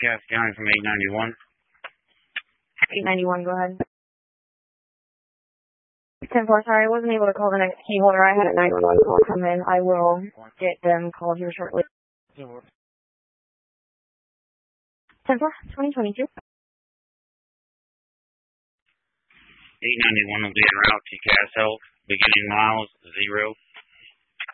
Cass County from 891. 891, go ahead. 10-4, sorry, I wasn't able to call the next key holder. I had a 911 call come in. I will get them called here shortly. 10-4, 2022. 891 will be en route to Cass Health, beginning miles 0.